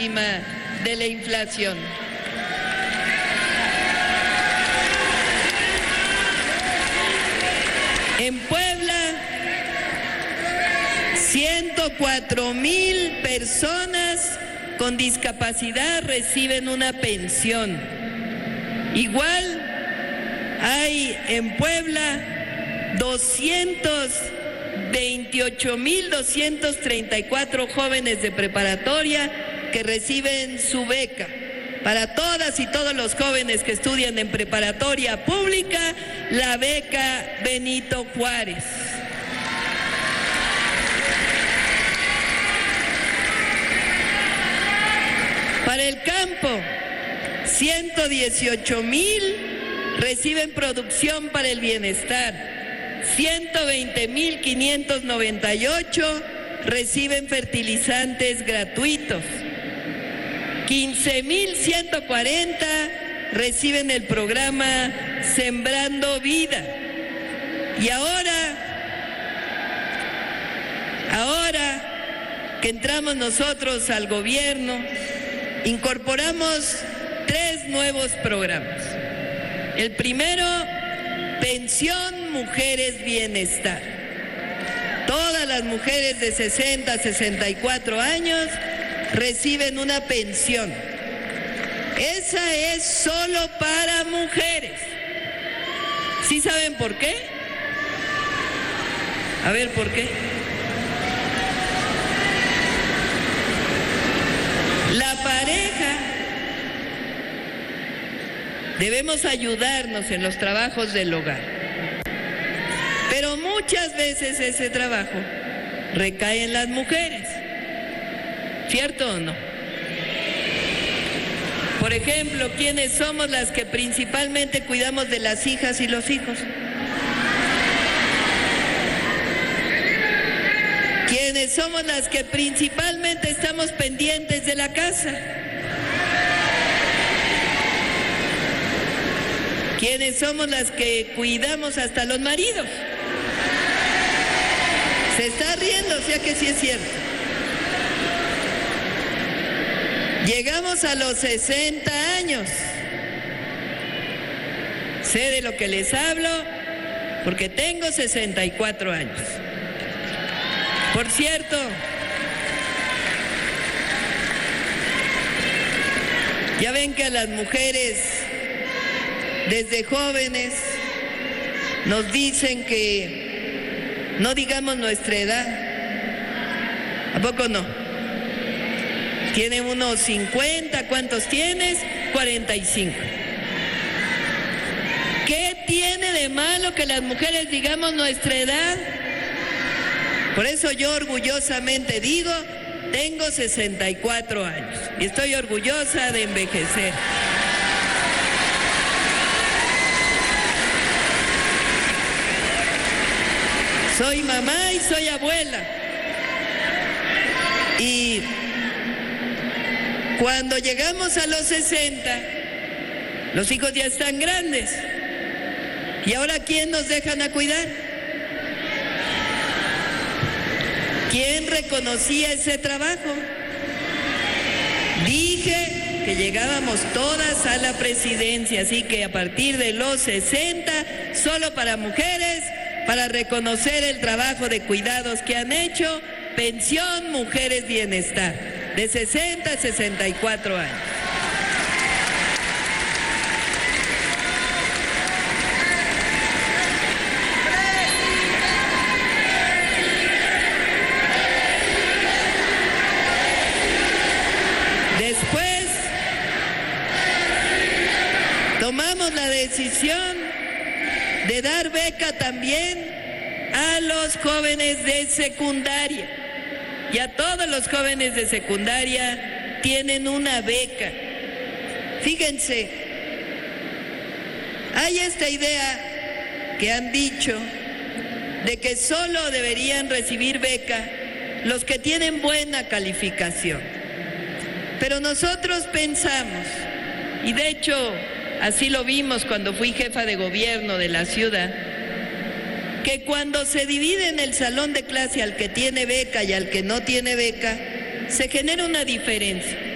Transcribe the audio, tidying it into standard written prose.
máxima de la inflación. En Puebla, 104,000 personas con discapacidad reciben una pensión. Igual hay en Puebla 228,234 jóvenes de preparatoria que reciben su beca. Para todas y todos los jóvenes que estudian en preparatoria pública, la beca Benito Juárez. Para el campo, 118,000 reciben producción para el bienestar, 120,598 reciben fertilizantes gratuitos, 15,140 reciben el programa Sembrando Vida. Y ahora que entramos nosotros al gobierno, incorporamos 3 nuevos programas. El primero, Pensión Mujeres Bienestar. Todas las mujeres de 60 a 64 años reciben una pensión. Esa es solo para mujeres. ¿Sí saben por qué? A ver, ¿por qué? La pareja, debemos ayudarnos en los trabajos del hogar, pero muchas veces ese trabajo recae en las mujeres. ¿Cierto o no? Por ejemplo, ¿quiénes somos las que principalmente cuidamos de las hijas y los hijos? ¿Quiénes somos las que principalmente estamos pendientes de la casa? ¿Quiénes somos las que cuidamos hasta los maridos? Se está riendo, o sea que sí es cierto. Llegamos a los 60 años. Sé de lo que les hablo porque tengo 64 años. Por cierto, ya ven que a las mujeres desde jóvenes nos dicen que no digamos nuestra edad. ¿A poco no? Tiene unos 50, ¿cuántos tienes? 45. ¿Qué tiene de malo que las mujeres digamos nuestra edad? Por eso yo orgullosamente digo, tengo 64 años y estoy orgullosa de envejecer. Soy mamá y soy abuela. Y cuando llegamos a los 60, los hijos ya están grandes. ¿Y ahora quién nos dejan a cuidar? ¿Quién reconocía ese trabajo? Dije que llegábamos todas a la presidencia, así que a partir de los 60, solo para mujeres, para reconocer el trabajo de cuidados que han hecho, Pensión Mujeres Bienestar, de 60 a 64 años. Después, tomamos la decisión de dar beca también a los jóvenes de secundaria. Y a todos los jóvenes de secundaria tienen una beca. Fíjense, hay esta idea que han dicho de que solo deberían recibir beca los que tienen buena calificación. Pero nosotros pensamos, y de hecho así lo vimos cuando fui jefa de gobierno de la ciudad, que cuando se divide en el salón de clase al que tiene beca y al que no tiene beca, se genera una diferencia.